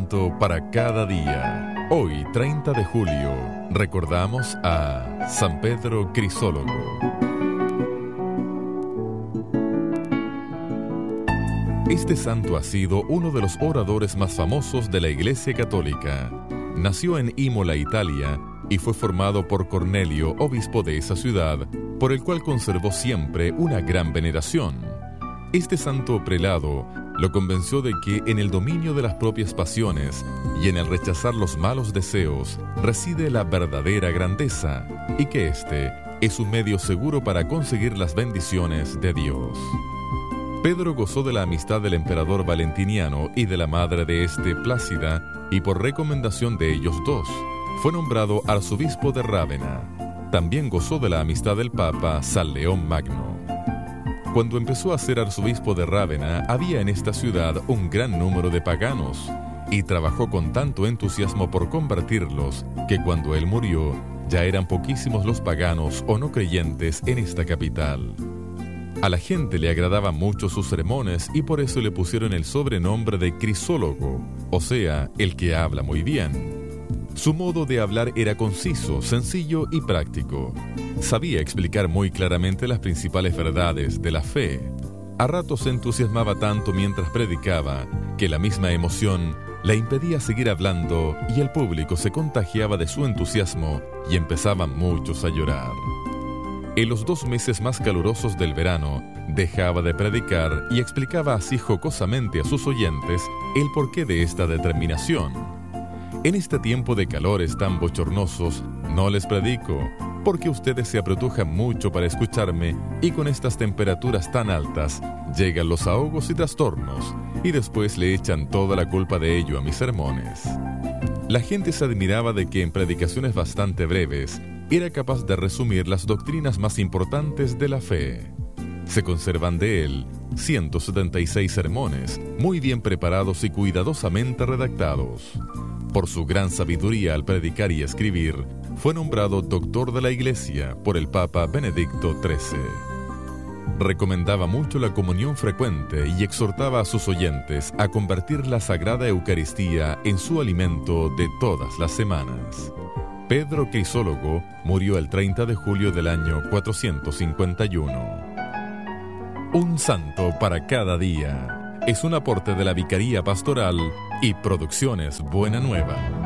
santo para cada día. Hoy, 30 de julio, recordamos a San Pedro Crisólogo. Este santo ha sido uno de los oradores más famosos de la Iglesia Católica. Nació en Imola, Italia, y fue formado por Cornelio, obispo de esa ciudad, por el cual conservó siempre una gran veneración. Este santo prelado lo convenció de que en el dominio de las propias pasiones y en el rechazar los malos deseos reside la verdadera grandeza, y que este es un medio seguro para conseguir las bendiciones de Dios. Pedro gozó de la amistad del emperador Valentiniano y de la madre de este, Plácida, y por recomendación de ellos dos, fue nombrado arzobispo de Rávena. También gozó de la amistad del Papa San León Magno. Cuando empezó a ser arzobispo de Rávena, había en esta ciudad un gran número de paganos, y trabajó con tanto entusiasmo por convertirlos, que cuando él murió, ya eran poquísimos los paganos o no creyentes en esta capital. A la gente le agradaban mucho sus sermones y por eso le pusieron el sobrenombre de Crisólogo, o sea, el que habla muy bien. Su modo de hablar era conciso, sencillo y práctico. Sabía explicar muy claramente las principales verdades de la fe. A ratos se entusiasmaba tanto mientras predicaba que la misma emoción le impedía seguir hablando y el público se contagiaba de su entusiasmo y empezaban muchos a llorar. En los 2 meses más calurosos del verano, dejaba de predicar y explicaba así jocosamente a sus oyentes el porqué de esta determinación. En este tiempo de calores tan bochornosos, no les predico, porque ustedes se apretujan mucho para escucharme y con estas temperaturas tan altas, llegan los ahogos y trastornos, y después le echan toda la culpa de ello a mis sermones. La gente se admiraba de que en predicaciones bastante breves, era capaz de resumir las doctrinas más importantes de la fe. Se conservan de él 176 sermones, muy bien preparados y cuidadosamente redactados. Por su gran sabiduría al predicar y escribir, fue nombrado doctor de la Iglesia por el Papa Benedicto XIII. Recomendaba mucho la comunión frecuente y exhortaba a sus oyentes a convertir la Sagrada Eucaristía en su alimento de todas las semanas. Pedro Crisólogo murió el 30 de julio del año 451. Un santo para cada día. Es un aporte de la Vicaría Pastoral y Producciones Buena Nueva.